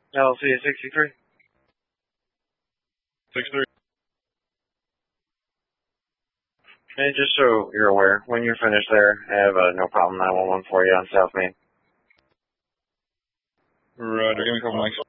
LC 63. 63. And just so you're aware, when you're finished there, I have a no problem 911 for you on South Main. Roger, give me a couple mics.